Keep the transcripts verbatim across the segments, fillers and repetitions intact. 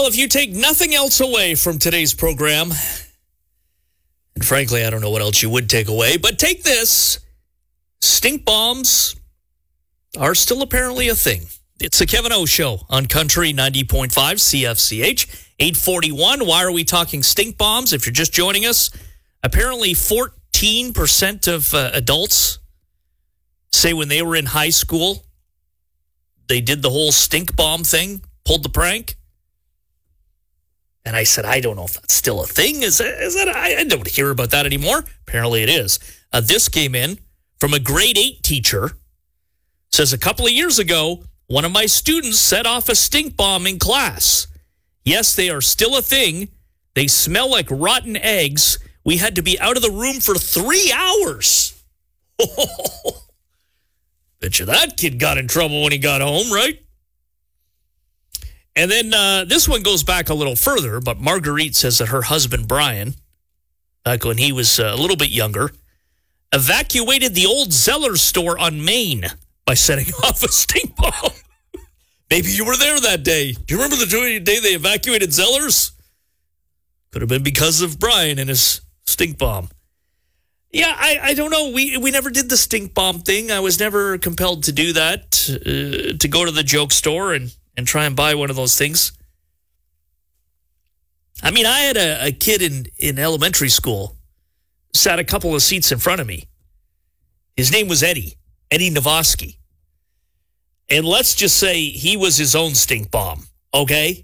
Well, if you take nothing else away from today's program, and frankly, I don't know what else you would take away, but take this. Stink bombs are still apparently a thing. It's the Kevin O Show on Country ninety point five C F C H, eight forty-one. Why are we talking stink bombs? If you're just joining us, apparently fourteen percent of uh, adults say when they were in high school, they did the whole stink bomb thing, pulled the prank. And I said, I don't know if that's still a thing. Is that, is that I don't hear about that anymore. Apparently it is. Uh, this came in from a grade eight teacher. Says a couple of years ago, one of my students set off a stink bomb in class. Yes, they are still a thing. They smell like rotten eggs. We had to be out of the room for three hours. Bet you that kid got in trouble when he got home, right? And then uh, this one goes back a little further, but Marguerite says that her husband, Brian, back when he was uh, a little bit younger, evacuated the old Zellers store on Main by setting off a stink bomb. Maybe you were there that day. Do you remember the day they evacuated Zellers? Could have been because of Brian and his stink bomb. Yeah, I, I don't know. We we never did the stink bomb thing. I was never compelled to do that, uh, to go to the joke store and, and try and buy one of those things. I mean, I had a, a kid in, in elementary school, sat a couple of seats in front of me. His name was Eddie, Eddie Navosky. And let's just say he was his own stink bomb, okay?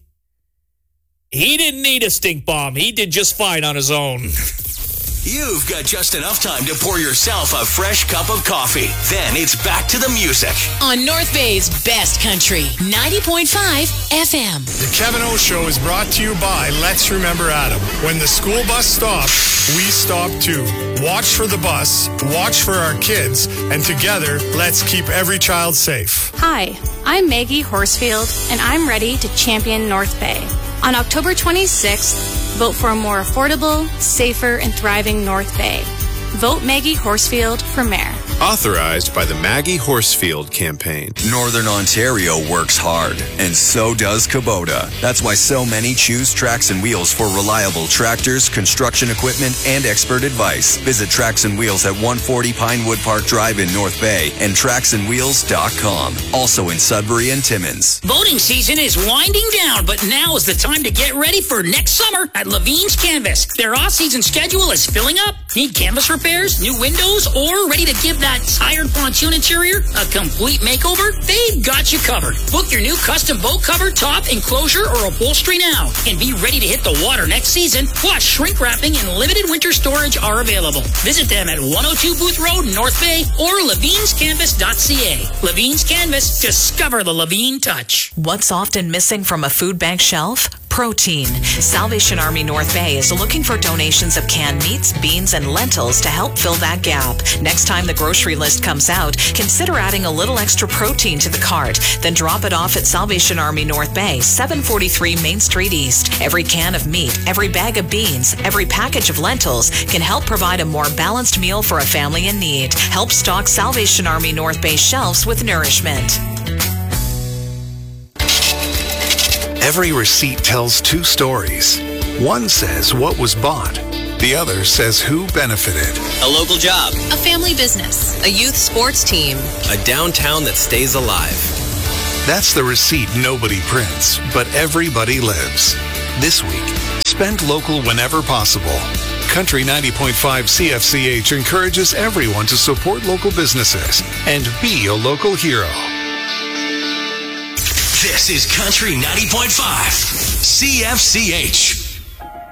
He didn't need a stink bomb. He did just fine on his own. You've got just enough time to pour yourself a fresh cup of coffee. Then it's back to the music. On North Bay's best country, ninety point five F M. The Kevin O Show is brought to you by Let's Remember Adam. When the school bus stops, we stop too. Watch for the bus, watch for our kids, and together, let's keep every child safe. Hi, I'm Maggie Horsfield, and I'm ready to champion North Bay. On October twenty-sixth, vote for a more affordable, safer, and thriving North Bay. Vote Maggie Horsfield for mayor. Authorized by the Maggie Horsfield campaign. Northern Ontario works hard, and so does Kubota. That's why so many choose Tracks and Wheels for reliable tractors, construction equipment, and expert advice. Visit Tracks and Wheels at one forty Pinewood Park Drive in North Bay and tracks and wheels dot com. Also in Sudbury and Timmins. Voting season is winding down, but now is the time to get ready for next summer at Levine's Canvas. Their off-season schedule is filling up. Need canvas repairs, new windows, or ready to give that tired pontoon interior a complete makeover? They've got you covered. Book your new custom boat cover, top, enclosure, or upholstery now and be ready to hit the water next season. Plus, shrink wrapping and limited winter storage are available. Visit them at one oh two Booth Road, North Bay, or levines canvas dot c a. Levine's Canvas. Discover the Levine touch. What's often missing from a food bank shelf? Protein. Salvation Army North Bay is looking for donations of canned meats, beans, and lentils to help fill that gap. Next time the grocery list comes out, consider adding a little extra protein to the cart. Then drop it off at Salvation Army North Bay, seven forty-three Main Street East. Every can of meat, every bag of beans, every package of lentils can help provide a more balanced meal for a family in need. Help stock Salvation Army North Bay shelves with nourishment. Every receipt tells two stories. One says what was bought. The other says who benefited. A local job. A family business. A youth sports team. A downtown that stays alive. That's the receipt nobody prints, but everybody lives. This week, spend local whenever possible. Country ninety point five C F C H encourages everyone to support local businesses and be a local hero. This is Country ninety point five C F C H.